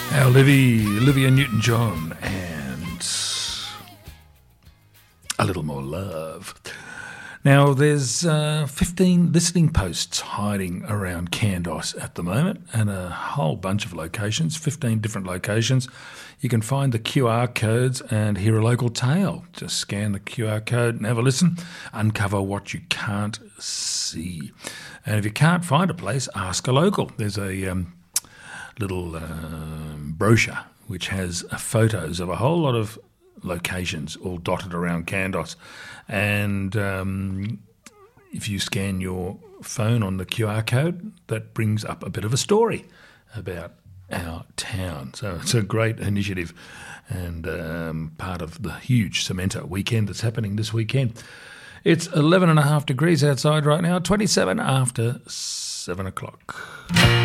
Olivia Newton-John and A Little More Love. Now, there's 15 listening posts hiding around Kandos at the moment, and a whole bunch of locations, 15 different locations. You can find the QR codes and hear a local tale. Just scan the QR code and have a listen. Uncover what you can't see. And if you can't find a place, ask a local. There's a little brochure which has photos of a whole lot of locations all dotted around Kandos. And if you scan your phone on the QR code, that brings up a bit of a story about our town. So it's a great initiative and part of the huge Cementa weekend that's happening this weekend. It's 11.5 degrees outside right now, 27 after 7 o'clock.